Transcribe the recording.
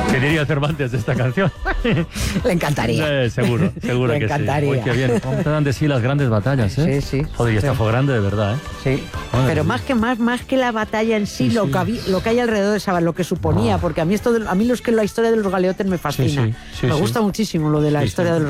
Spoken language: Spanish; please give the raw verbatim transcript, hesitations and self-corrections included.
¿Qué diría Cervantes de esta canción? Le encantaría. Eh, seguro, seguro Le que encantaría. sí. Uy, qué bien. ¿Cómo te dan de sí las grandes batallas, eh? Sí, sí. Joder, y esta Sí. fue grande de verdad, ¿eh? Sí. Madre Pero mía. más que más, más que la batalla en sí, Sí, lo, sí. Que había- lo que hay alrededor de esa, lo que suponía, Ah. porque a mí esto, de- a mí los que la historia de los galeotes me fascina. Sí, sí, sí, me sí. gusta muchísimo lo de la Sí, historia sí. de los